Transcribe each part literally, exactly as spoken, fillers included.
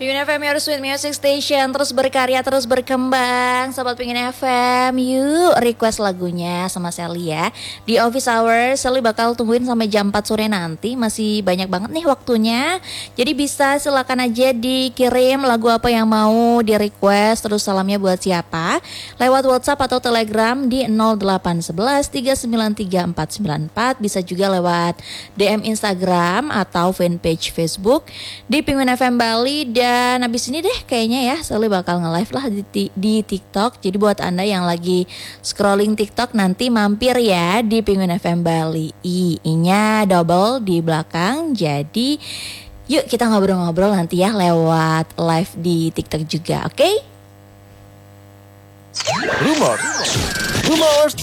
Pingin F M, your sweet music station, terus berkarya, terus berkembang. Sobat Pingin F M, yuk request lagunya sama Sally ya. Di office hour, Sally bakal tungguin sampai jam empat sore nanti. Masih banyak banget nih waktunya. Jadi bisa silakan aja dikirim lagu apa yang mau di request. Terus salamnya buat siapa, lewat WhatsApp atau Telegram di nol delapan satu satu tiga sembilan tiga empat sembilan empat. Bisa juga lewat D M Instagram atau fanpage Facebook di Penguin F M Bali. Dan habis ini deh kayaknya ya Sally bakal nge-live lah di, di TikTok. Jadi buat Anda yang lagi scrolling TikTok, nanti mampir ya di Penguin F M Bali. I-nya double di belakang. Jadi yuk kita ngobrol-ngobrol nanti ya lewat live di TikTok juga, oke? Okay? Rumor Rumors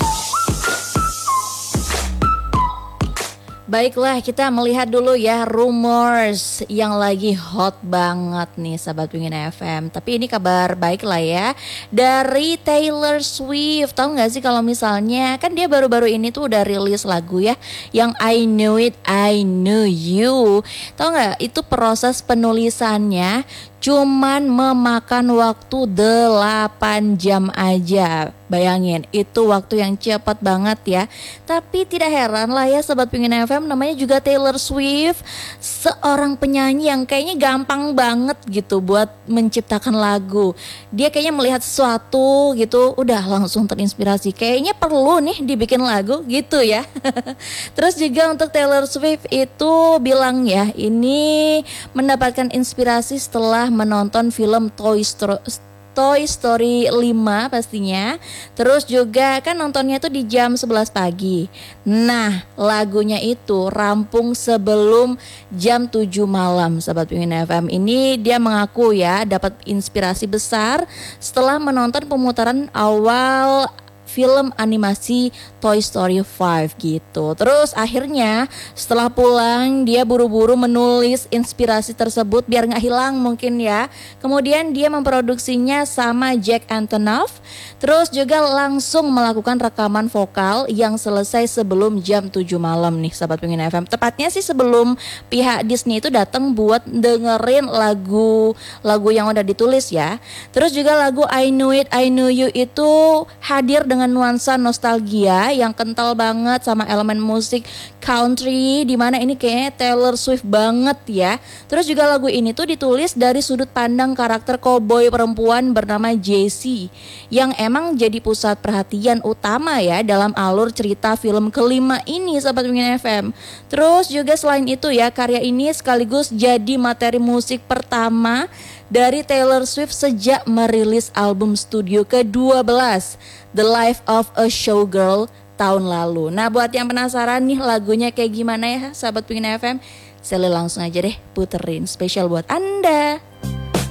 Baiklah, kita melihat dulu ya rumors yang lagi hot banget nih Sahabat Pingin F M. Tapi ini kabar baik lah ya, dari Taylor Swift. Tahu gak sih kalau misalnya kan dia baru-baru ini tuh udah rilis lagu ya, yang I Knew It, I Knew You. Tahu gak, itu proses penulisannya cuman memakan waktu delapan jam aja. Bayangin, itu waktu yang cepat banget ya. Tapi tidak heran lah ya Sobat Pingin F M, namanya juga Taylor Swift, seorang penyanyi yang kayaknya gampang banget gitu buat menciptakan lagu. Dia kayaknya melihat sesuatu gitu, udah langsung terinspirasi, kayaknya perlu nih dibikin lagu gitu ya. Terus juga untuk Taylor Swift itu bilang ya, ini mendapatkan inspirasi setelah menonton film Toy Story Toy Story lima pastinya. Terus juga kan nontonnya tuh di jam sebelas pagi. Nah, lagunya itu rampung sebelum jam tujuh malam. Sahabat Pingin F M, ini dia mengaku ya dapat inspirasi besar setelah menonton pemutaran awal film animasi Toy Story lima gitu. Terus akhirnya setelah pulang dia buru-buru menulis inspirasi tersebut biar gak hilang mungkin ya. Kemudian dia memproduksinya sama Jack Antonoff. Terus juga langsung melakukan rekaman vokal yang selesai sebelum jam tujuh malam nih Sahabat Pingin F M. Tepatnya sih sebelum pihak Disney itu datang buat dengerin lagu lagu yang udah ditulis ya. Terus juga lagu I Knew It, I Knew You itu hadir dengan dengan nuansa nostalgia yang kental banget sama elemen musik country, dimana ini kayaknya Taylor Swift banget ya. Terus juga lagu ini tuh ditulis dari sudut pandang karakter cowboy perempuan bernama Jessie, yang emang jadi pusat perhatian utama ya dalam alur cerita film kelima ini Sahabat Pingin F M. Terus juga selain itu ya, karya ini sekaligus jadi materi musik pertama dari Taylor Swift sejak merilis album studio ke dua belas The Life of a Showgirl tahun lalu. Nah, buat yang penasaran nih lagunya kayak gimana ya Sahabat Pingin F M, Sally langsung aja deh puterin spesial buat Anda.